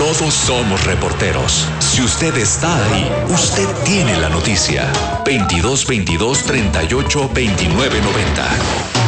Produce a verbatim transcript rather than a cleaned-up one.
Todos somos reporteros. Si usted está ahí, usted tiene la noticia. veintidós veintidós, treinta y ocho, veintinueve noventa.